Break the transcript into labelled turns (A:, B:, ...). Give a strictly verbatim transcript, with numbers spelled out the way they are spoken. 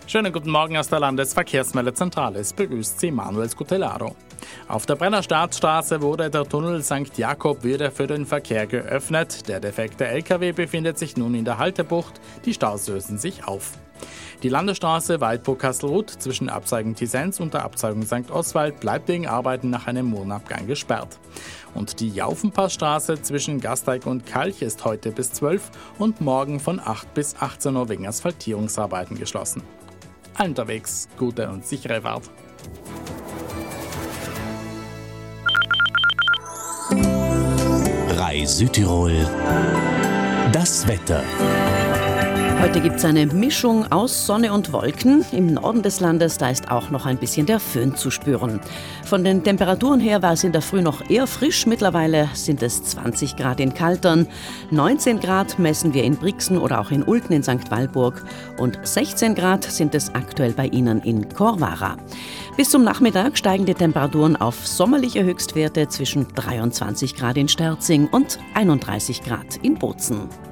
A: Schönen guten Morgen aus der Landesverkehrsmeldezentrale. Es begrüßt Sie Manuel Scutellaro. Auf der Brenner Staatsstraße wurde der Tunnel Sankt Jakob wieder für den Verkehr geöffnet. Der defekte L K W befindet sich nun in der Haltebucht. Die Staus lösen sich auf. Die Landesstraße Waldburg-Kastelruth zwischen Abzweigung Tissenz und der Abzweigung Sankt Oswald bleibt wegen Arbeiten nach einem Mondabgang gesperrt. Und die Jaufenpassstraße zwischen Gasteig und Kalch ist heute bis zwölf und morgen von acht bis achtzehn Uhr wegen Asphaltierungsarbeiten geschlossen. Allen unterwegs gute und sichere Fahrt.
B: Rai Südtirol. Das Wetter.
C: Heute gibt es eine Mischung aus Sonne und Wolken. Im Norden des Landes, da ist auch noch ein bisschen der Föhn zu spüren. Von den Temperaturen her war es in der Früh noch eher frisch. Mittlerweile sind es zwanzig Grad in Kaltern, neunzehn Grad messen wir in Brixen oder auch in Ulten in Sankt Walburg und sechzehn Grad sind es aktuell bei Ihnen in Korvara. Bis zum Nachmittag steigen die Temperaturen auf sommerliche Höchstwerte zwischen dreiundzwanzig Grad in Sterzing und einunddreißig Grad in Bozen.